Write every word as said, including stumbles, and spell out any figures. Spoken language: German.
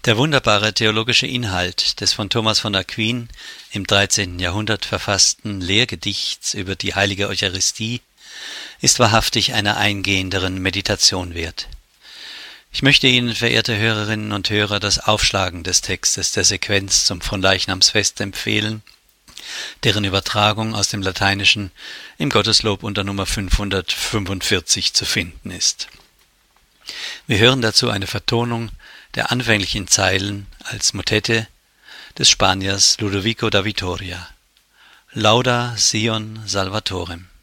Der wunderbare theologische Inhalt des von Thomas von Aquin im dreizehnten Jahrhundert verfassten Lehrgedichts über die heilige Eucharistie ist wahrhaftig einer eingehenderen Meditation wert. Ich möchte Ihnen, verehrte Hörerinnen und Hörer, das Aufschlagen des Textes der Sequenz zum Fronleichnamsfest empfehlen, deren Übertragung aus dem Lateinischen im Gotteslob unter Nummer fünfhundertfünfundvierzig zu finden ist. Wir hören dazu eine Vertonung der anfänglichen Zeilen als Motette des Spaniers Ludovico da Vitoria. Lauda Sion Salvatorem.